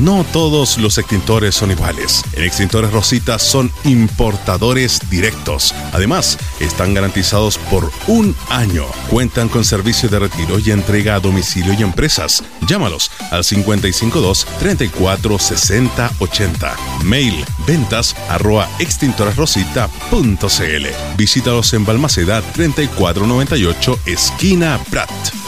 No todos los extintores son iguales. En Extintores Rosita son importadores directos. Además, están garantizados por 1 año. Cuentan con servicio de retiro y entrega a domicilio y empresas. Llámalos al 552 34 60 80. Mail ventas@extintoresrosita.cl. Visítalos en Balmaceda 3498, esquina Prat.